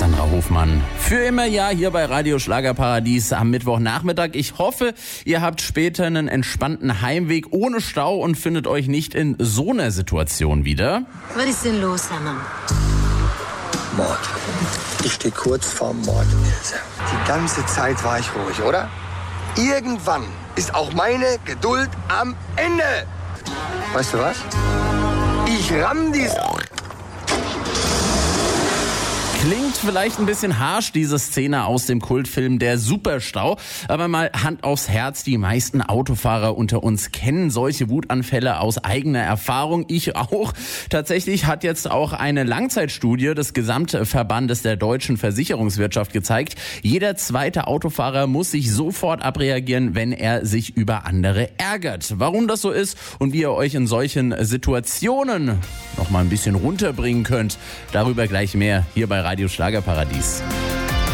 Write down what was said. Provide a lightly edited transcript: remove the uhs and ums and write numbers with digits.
Alexandra Hofmann. Für immer ja hier bei Radio Schlagerparadies am Mittwochnachmittag. Ich hoffe, ihr habt später einen entspannten Heimweg ohne Stau und findet euch nicht in so einer Situation wieder. Was ist denn los, Hermann? Mord. Ich stehe kurz vorm Mord, Ilse. Die ganze Zeit war ich ruhig, oder? Irgendwann ist auch meine Geduld am Ende. Weißt du was? Ich ramm die Sau. Klingt vielleicht ein bisschen harsch, diese Szene aus dem Kultfilm Der Superstau. Aber mal Hand aufs Herz, die meisten Autofahrer unter uns kennen solche Wutanfälle aus eigener Erfahrung. Ich auch. Tatsächlich hat jetzt auch eine Langzeitstudie des Gesamtverbandes der deutschen Versicherungswirtschaft gezeigt, jeder zweite Autofahrer muss sich sofort abreagieren, wenn er sich über andere ärgert. Warum das so ist und wie ihr euch in solchen Situationen noch mal ein bisschen runterbringen könnt, darüber gleich mehr hier bei Radio Schlagerparadies.